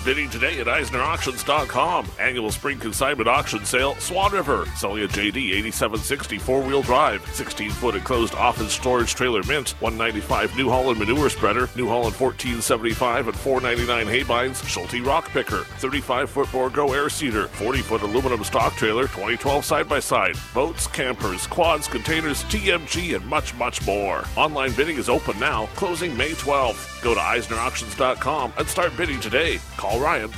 Bidding today at EisnerAuctions.com. Annual spring consignment auction sale, Swan River. Selling a JD 8760 four-wheel drive. 16-foot enclosed office storage trailer mint. $195 New Holland manure spreader. New Holland $14.75 and $4.99 hay binds. Schulte rock picker. 35-foot Borgo air seeder. 40-foot aluminum stock trailer. 2012 side-by-side. Boats, campers, quads, containers, TMG, and much, much more. Online bidding is open now. Closing May 12th. Go to EisnerAuctions.com and start bidding today. Call Ryan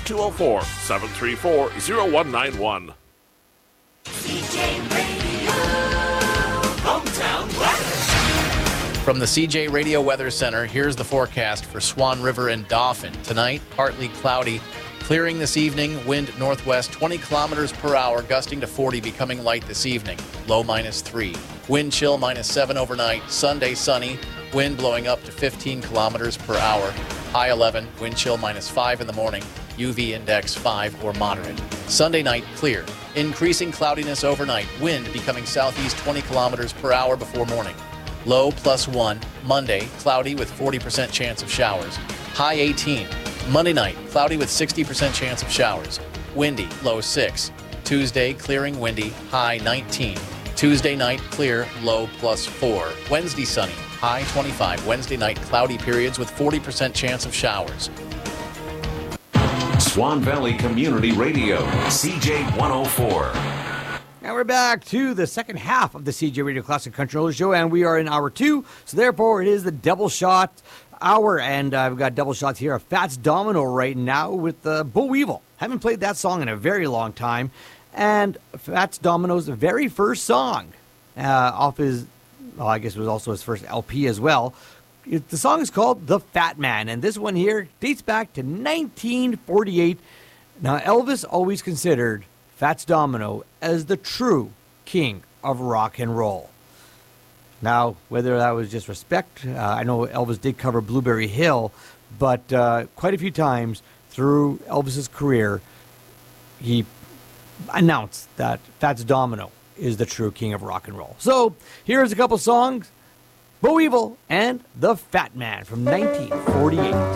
204-734-0191. CJ Radio, hometown weather. From the CJ Radio Weather Center, here's the forecast for Swan River and Dauphin. Tonight, partly cloudy. Clearing this evening, wind northwest 20 kilometers per hour, gusting to 40, becoming light this evening. Low -3. Wind chill -7 overnight. Sunday sunny. Wind blowing up to 15 kilometers per hour. High 11. Wind chill -5 in the morning. UV index 5 or moderate. Sunday night clear. Increasing cloudiness overnight. Wind becoming southeast 20 kilometers per hour before morning. Low +1. Monday cloudy with 40% chance of showers. High 18. Monday night, cloudy with 60% chance of showers. Windy, low 6. Tuesday, clearing windy, high 19. Tuesday night, clear, low +4. Wednesday, sunny, high 25. Wednesday night, cloudy periods with 40% chance of showers. Swan Valley Community Radio, CJ 104. And we're back to the second half of the CJ Radio Classic Country Road Show, and we are in hour 2, so therefore it is the double shot hour, and we've got double shots here of Fats Domino right now with Bo Weevil. Haven't played that song in a very long time, and Fats Domino's very first song off his, well, I guess it was also his first LP as well. The song is called The Fat Man, and this one here dates back to 1948. Now, Elvis always considered Fats Domino as the true king of rock and roll. Now, whether that was just respect, I know Elvis did cover Blueberry Hill, but quite a few times through Elvis's career, he announced that Fats Domino is the true king of rock and roll. So, here's a couple songs, Bo Weevil and The Fat Man from 1948.